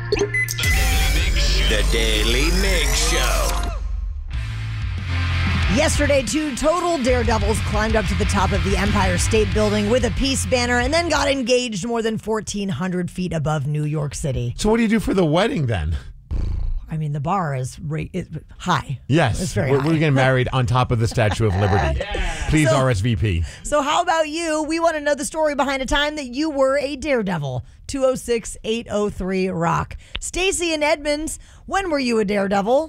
The Daily Mig Show. Yesterday, 2 total daredevils climbed up to the top of the Empire State Building with a peace banner and then got engaged more than 1,400 feet above New York City. So what do you do for the wedding then? I mean, the bar is high. Yes. It's very we're high. getting married on top of the Statue of Liberty. Please RSVP. So how about you? We want to know the story behind a time that you were a daredevil. 206-803-ROCK. Stacy in Edmonds, when were you a daredevil?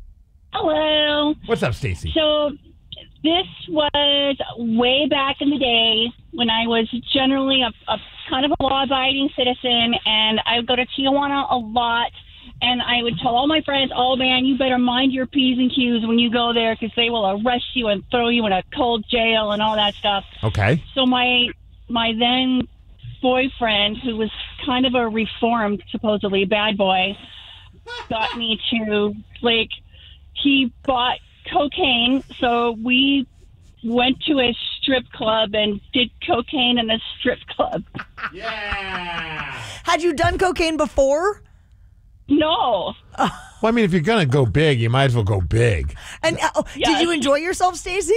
Hello. What's up, Stacy? So this was way back in the day when I was generally a kind of a law-abiding citizen, and I would go to Tijuana a lot, and I would tell all my friends, oh, man, you better mind your P's and Q's when you go there because they will arrest you and throw you in a cold jail and all that stuff. Okay. So my then boyfriend, who was kind of a reformed, supposedly bad boy, got me to, he bought cocaine, so we went to a strip club and did cocaine in a strip club. Yeah. Had you done cocaine before? No. Well, I mean, if you're going to go big, you might as well go big. And did you enjoy yourself, Stacy?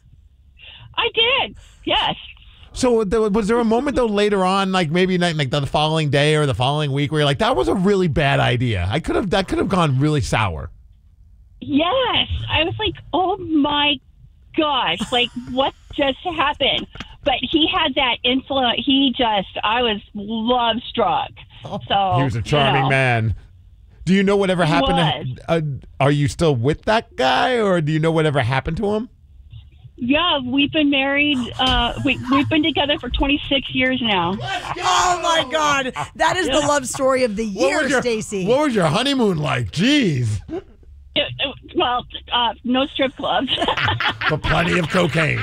I did, yes. So was there a moment, though, later on, like maybe like the following day or the following week where you're like, that was a really bad idea. That could have gone really sour. Yes. I was like, oh, my gosh, what just happened? But he had that influence. I was love-struck. So, He was a charming man. Do you know whatever happened? Are you still with that guy, or do you know whatever happened to him? Yeah, we've been married. We've been together for 26 years now. Oh, my God. That is the love story of the year, Stacy. What was your honeymoon like? Jeez. Well, no strip clubs. But plenty of cocaine.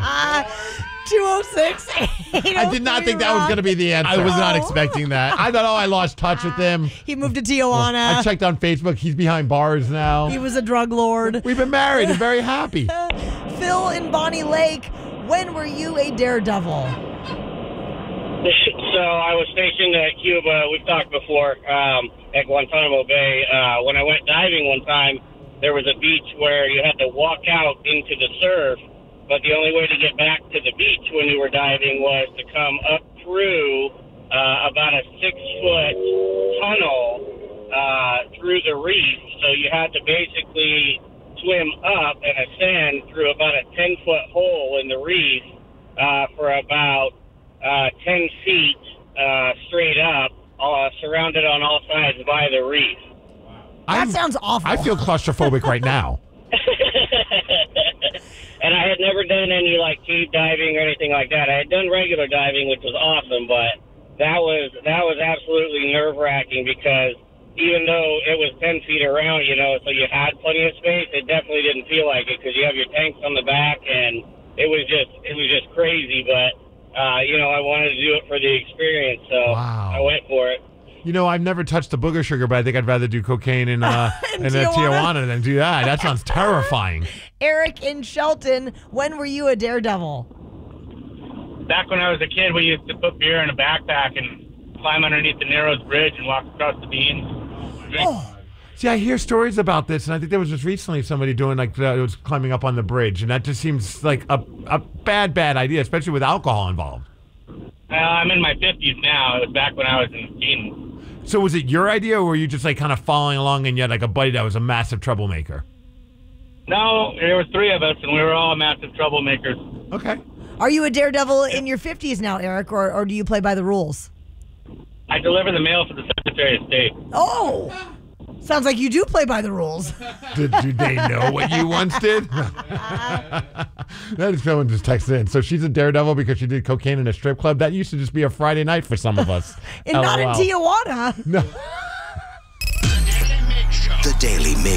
206-803-ROCK. I did not think that was going to be the answer. I was not expecting that. I thought, I lost touch with him. He moved to Tijuana. I checked on Facebook. He's behind bars now. He was a drug lord. We've been married and very happy. Phil in Bonnie Lake, when were you a daredevil? So I was stationed at Cuba. We've talked before at Guantanamo Bay. When I went diving one time, there was a beach where you had to walk out into the surf, but the only way to get back to the beach when you were diving was to come up through about a 6-foot tunnel through the reef. So you had to basically swim up and ascend through about a 10-foot hole in the reef for about 10 feet straight up, surrounded on all sides by the reef. That sounds awful. I feel claustrophobic right now. And I had never done any cave diving or anything like that. I had done regular diving, which was awesome, but that was absolutely nerve-wracking because even though it was 10 feet around, so you had plenty of space, it definitely didn't feel like it because you have your tanks on the back, and it was just crazy. But I wanted to do it for the experience, so Wow. I went for it. I've never touched the booger sugar, but I think I'd rather do cocaine in Tijuana than do that. That sounds terrifying. Eric in Shelton, when were you a daredevil? Back when I was a kid, we used to put beer in a backpack and climb underneath the Narrows Bridge and walk across the beans. See, I hear stories about this, and I think there was just recently somebody doing it was climbing up on the bridge, and that just seems like a bad idea, especially with alcohol involved. I'm in my 50s now. It was back when I was in teens. So was it your idea, or were you just kind of following along and you had a buddy that was a massive troublemaker? No, there were 3 of us, and we were all massive troublemakers. Okay. Are you a daredevil in your 50s now, Eric, or do you play by the rules? I deliver the mail for the Secretary of State. Oh, sounds like you do play by the rules. Did they know what you once did? That is someone just texted in. So she's a daredevil because she did cocaine in a strip club. That used to just be a Friday night for some of us. And not in Tijuana. No. The Daily Mig